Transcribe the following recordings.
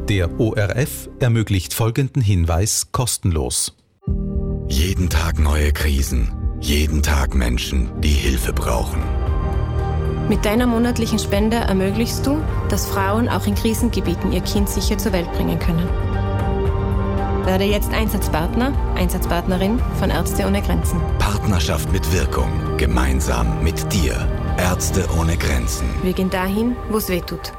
Der ORF ermöglicht folgenden Hinweis kostenlos. Jeden Tag neue Krisen, jeden Tag Menschen, die Hilfe brauchen. Mit deiner monatlichen Spende ermöglichst du, dass Frauen auch in Krisengebieten ihr Kind sicher zur Welt bringen können. Werde jetzt Einsatzpartner, Einsatzpartnerin von Ärzte ohne Grenzen. Partnerschaft mit Wirkung, gemeinsam mit dir. Ärzte ohne Grenzen. Wir gehen dahin, wo es weh tut.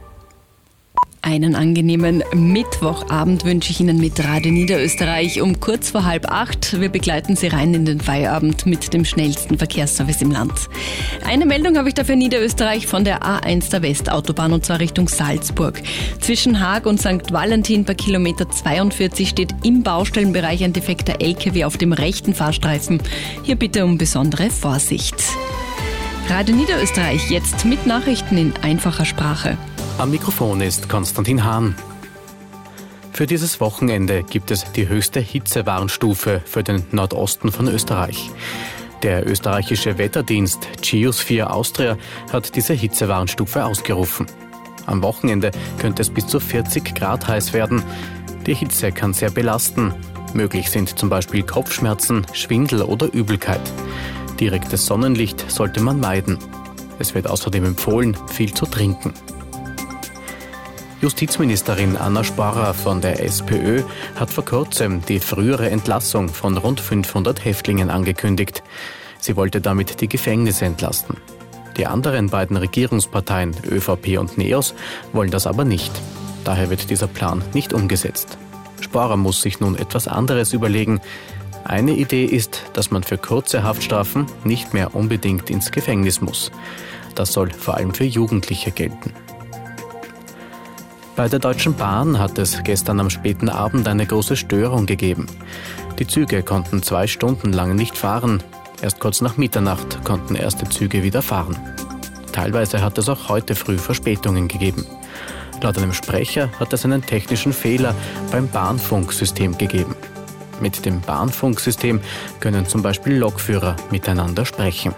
Einen angenehmen Mittwochabend wünsche ich Ihnen mit Radio Niederösterreich um kurz vor 7:30. Wir begleiten Sie rein in den Feierabend mit dem schnellsten Verkehrsservice im Land. Eine Meldung habe ich dafür Niederösterreich von der A1 der Westautobahn und zwar Richtung Salzburg. Zwischen Haag und St. Valentin bei Kilometer 42 steht im Baustellenbereich ein defekter LKW auf dem rechten Fahrstreifen. Hier bitte um besondere Vorsicht. Radio Niederösterreich jetzt mit Nachrichten in einfacher Sprache. Am Mikrofon ist Konstantin Hahn. Für dieses Wochenende gibt es die höchste Hitzewarnstufe für den Nordosten von Österreich. Der österreichische Wetterdienst Geosphere Austria hat diese Hitzewarnstufe ausgerufen. Am Wochenende könnte es bis zu 40 Grad heiß werden. Die Hitze kann sehr belasten. Möglich sind zum Beispiel Kopfschmerzen, Schwindel oder Übelkeit. Direktes Sonnenlicht sollte man meiden. Es wird außerdem empfohlen, viel zu trinken. Justizministerin Anna Sporrer von der SPÖ hat vor kurzem die frühere Entlassung von rund 500 Häftlingen angekündigt. Sie wollte damit die Gefängnisse entlasten. Die anderen beiden Regierungsparteien, ÖVP und NEOS, wollen das aber nicht. Daher wird dieser Plan nicht umgesetzt. Sporrer muss sich nun etwas anderes überlegen. Eine Idee ist, dass man für kurze Haftstrafen nicht mehr unbedingt ins Gefängnis muss. Das soll vor allem für Jugendliche gelten. Bei der Deutschen Bahn hat es gestern am späten Abend eine große Störung gegeben. Die Züge konnten 2 Stunden lang nicht fahren. Erst kurz nach Mitternacht konnten erste Züge wieder fahren. Teilweise hat es auch heute früh Verspätungen gegeben. Laut einem Sprecher hat es einen technischen Fehler beim Bahnfunksystem gegeben. Mit dem Bahnfunksystem können zum Beispiel Lokführer miteinander sprechen.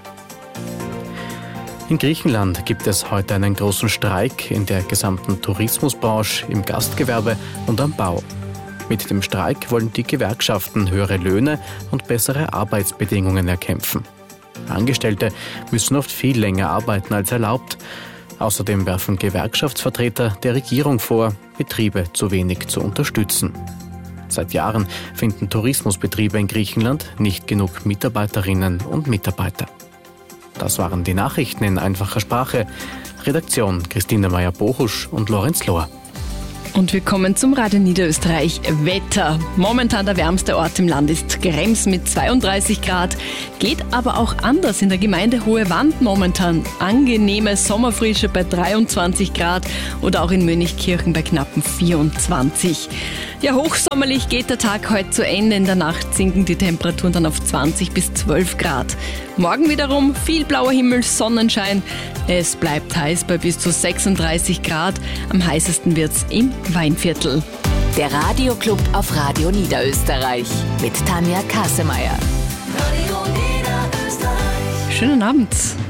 In Griechenland gibt es heute einen großen Streik in der gesamten Tourismusbranche, im Gastgewerbe und am Bau. Mit dem Streik wollen die Gewerkschaften höhere Löhne und bessere Arbeitsbedingungen erkämpfen. Angestellte müssen oft viel länger arbeiten als erlaubt. Außerdem werfen Gewerkschaftsvertreter der Regierung vor, Betriebe zu wenig zu unterstützen. Seit Jahren finden Tourismusbetriebe in Griechenland nicht genug Mitarbeiterinnen und Mitarbeiter. Das waren die Nachrichten in einfacher Sprache. Redaktion Christine Meyer-Bochusch und Lorenz Lohr. Und wir kommen zum Radio Niederösterreich Wetter. Momentan der wärmste Ort im Land ist Krems mit 32 Grad. Geht aber auch anders in der Gemeinde Hohe Wand momentan. Angenehme Sommerfrische bei 23 Grad oder auch in Mönchkirchen bei knappen 24. Ja, hochsommerlich geht der Tag heute zu Ende. In der Nacht sinken die Temperaturen dann auf 20 bis 12 Grad. Morgen wiederum viel blauer Himmel, Sonnenschein. Es bleibt heiß bei bis zu 36 Grad. Am heißesten wird's im Weinviertel. Der Radioclub auf Radio Niederösterreich mit Tanja Kassemeyer. Schönen Abend.